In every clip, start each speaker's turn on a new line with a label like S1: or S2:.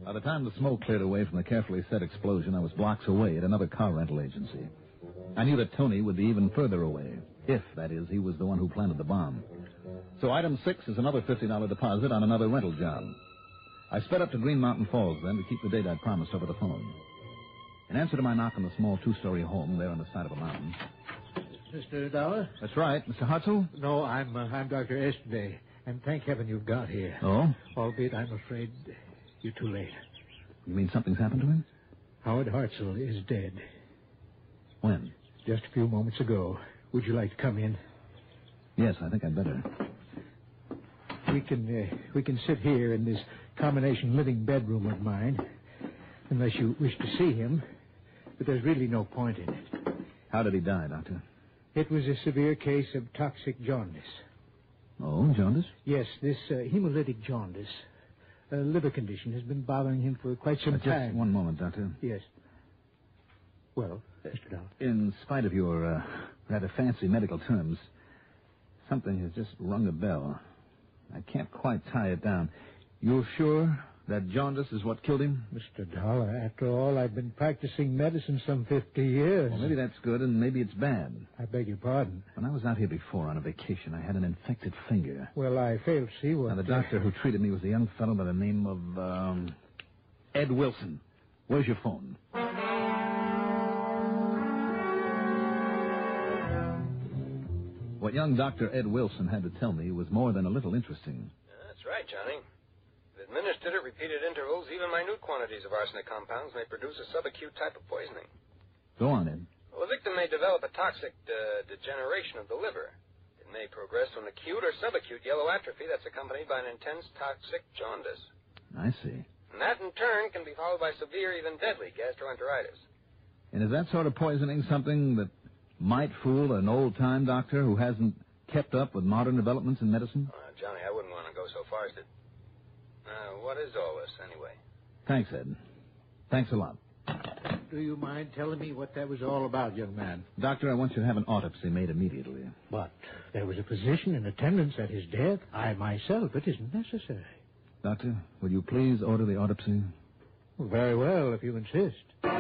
S1: By the time the smoke cleared away from the carefully set explosion, I was blocks away at another car rental agency. I knew that Tony would be even further away, if, that is, he was the one who planted the bomb. So item 6 is another $50 deposit on another rental job. I sped up to Green Mountain Falls then to keep the date I'd promised over the phone. In answer to my knock on the small 2-story home there on the side of a mountain.
S2: Mr. Dollar?
S1: That's right. Mr. Hartzell?
S2: No, I'm Dr. Estee, and thank heaven you've got here.
S1: Oh?
S2: Albeit I'm afraid you're too late.
S1: You mean something's happened to him?
S2: Howard Hartzell is dead.
S1: When?
S2: Just a few moments ago. Would you like to come in?
S1: Yes, I think I'd better.
S2: We can sit here in this combination living bedroom of mine, unless you wish to see him. But there's really no point in it.
S1: How did he die, Doctor?
S2: It was a severe case of toxic jaundice.
S1: Oh, jaundice?
S2: Yes, this hemolytic jaundice, a liver condition, has been bothering him for quite some time.
S1: Just one moment, Doctor.
S2: Yes. Well, Mr. Dollar.
S1: In spite of your rather fancy medical terms, something has just rung a bell. I can't quite tie it down. You're sure that jaundice is what killed him?
S2: Mr. Dollar, after all, I've been practicing medicine some 50 years.
S1: Well, maybe that's good, and maybe it's bad.
S2: I beg your pardon.
S1: When I was out here before on a vacation, I had an infected finger.
S2: Well, I failed to see what...
S1: Now, the doctor who treated me was a young fellow by the name of, Ed Wilson. Where's your phone? What young Dr. Ed Wilson had to tell me was more than a little interesting.
S3: That's right, Johnny. If administered at repeated intervals, even minute quantities of arsenic compounds may produce a subacute type of poisoning.
S1: Go on, Ed.
S3: Well, the victim may develop a toxic degeneration of the liver. It may progress to an acute or subacute yellow atrophy that's accompanied by an intense toxic jaundice.
S1: I see.
S3: And that, in turn, can be followed by severe, even deadly gastroenteritis.
S1: And is that sort of poisoning something that might fool an old-time doctor who hasn't kept up with modern developments in medicine?
S3: Johnny, I wouldn't want to go so far as to... what is all this, anyway?
S1: Thanks, Ed. Thanks a lot.
S2: Do you mind telling me what that was all about, young man?
S1: Doctor, I want you to have an autopsy made immediately.
S2: But there was a physician in attendance at his death. I myself, it isn't necessary.
S1: Doctor, will you please order the autopsy?
S2: Well, very well, if you insist.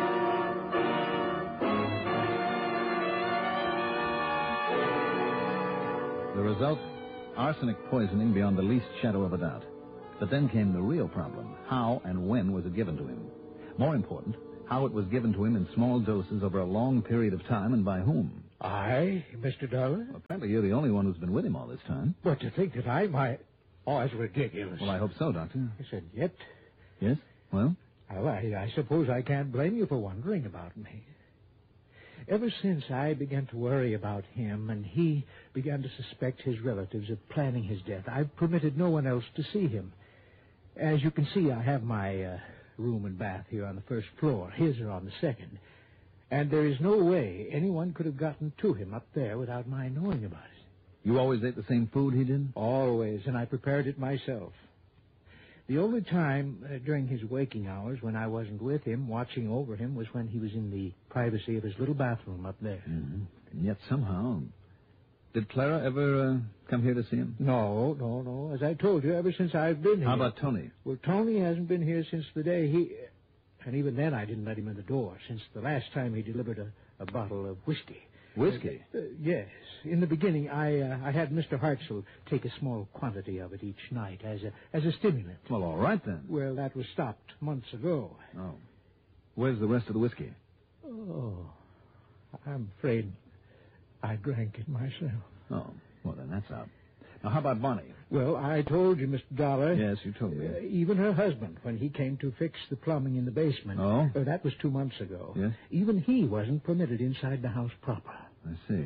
S1: The result? Arsenic poisoning beyond the least shadow of a doubt. But then came the real problem. How and when was it given to him? More important, how it was given to him in small doses over a long period of time and by whom?
S2: I, Mr. Dollar?
S1: Well, apparently you're the only one who's been with him all this time.
S2: But to think that I might... Oh, that's ridiculous.
S1: Well, I hope so, Doctor.
S2: I said, yet...
S1: Yes? Well?
S2: Well, I suppose I can't blame you for wondering about me. Ever since I began to worry about him and he began to suspect his relatives of planning his death, I've permitted no one else to see him. As you can see, I have my room and bath here on the first floor. His are on the second. And there is no way anyone could have gotten to him up there without my knowing about it.
S1: You always ate the same food he did?
S2: Always, and I prepared it myself. The only time during his waking hours when I wasn't with him, watching over him, was when he was in the privacy of his little bathroom up there.
S1: Mm-hmm. And yet somehow... Did Clara ever come here to see him?
S2: No. As I told you, ever since I've been here.
S1: How about Tony?
S2: Well, Tony hasn't been here since the day he... And even then I didn't let him in the door, since the last time he delivered a bottle of whiskey.
S1: Whiskey?
S2: Yes. In the beginning, I had Mr. Hartzell take a small quantity of it each night as a stimulant.
S1: Well, all right, then.
S2: Well, that was stopped months ago.
S1: Oh. Where's the rest of the whiskey?
S2: Oh, I'm afraid I drank it myself.
S1: Oh, well, then that's out. Now, how about Bonnie?
S2: Well, I told you, Mr. Dollar.
S1: Yes, you told me.
S2: Even her husband, when he came to fix the plumbing in the basement.
S1: Oh?
S2: That was 2 months ago.
S1: Yes?
S2: Even he wasn't permitted inside the house proper.
S1: I see.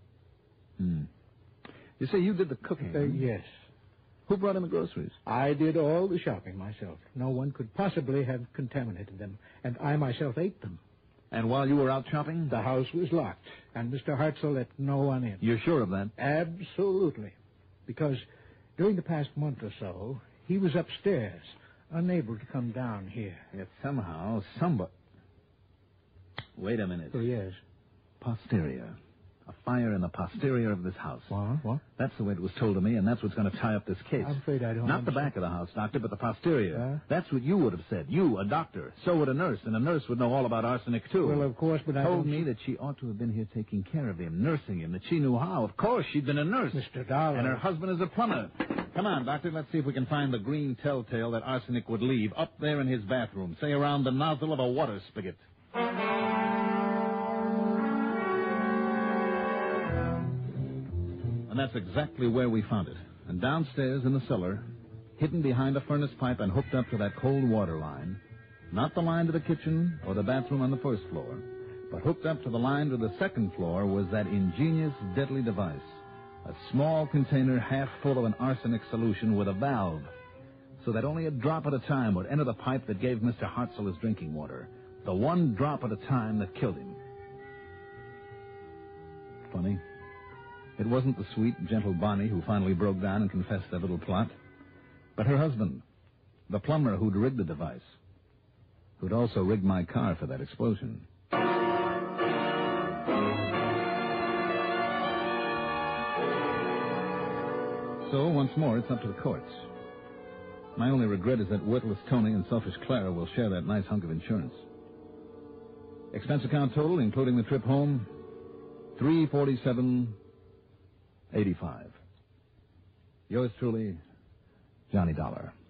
S1: You say you did the cooking?
S2: Yes.
S1: Who brought in the groceries?
S2: I did all the shopping myself. No one could possibly have contaminated them, and I myself ate them.
S1: And while you were out shopping?
S2: The house was locked, and Mr. Hartzell let no one in.
S1: You're sure of that?
S2: Absolutely. Because during the past month or so, he was upstairs, unable to come down here.
S1: Yet somehow, somebody... Wait a minute.
S2: Oh, yes.
S1: Posterior. A fire in the posterior of this house.
S2: What?
S1: That's the way it was told to me, and that's what's going to tie up this case.
S2: I'm afraid I don't
S1: Not the
S2: understand.
S1: back of the house, Doctor, but the posterior.
S2: Yeah?
S1: That's what you would have said. You, a doctor. So would a nurse, and a nurse would know all about arsenic, too.
S2: Well, of course, but I
S1: Told
S2: don't...
S1: me that she ought to have been here taking care of him, nursing him, that she knew how. Of course, she'd been a nurse.
S2: Mr. Dollar.
S1: And her husband is a plumber. Come on, Doctor, let's see if we can find the green telltale that arsenic would leave up there in his bathroom, say around the nozzle of a water spigot. And that's exactly where we found it. And downstairs in the cellar, hidden behind a furnace pipe and hooked up to that cold water line, not the line to the kitchen or the bathroom on the first floor, but hooked up to the line to the second floor was that ingenious, deadly device, a small container half full of an arsenic solution with a valve, so that only a drop at a time would enter the pipe that gave Mr. Hartzell his drinking water, the one drop at a time that killed him. Funny. It wasn't the sweet, gentle Bonnie who finally broke down and confessed their little plot, but her husband, the plumber who'd rigged the device, who'd also rigged my car for that explosion. So, once more, it's up to the courts. My only regret is that worthless Tony and selfish Clara will share that nice hunk of insurance. Expense account total, including the trip home, $347.85. Yours truly, Johnny Dollar.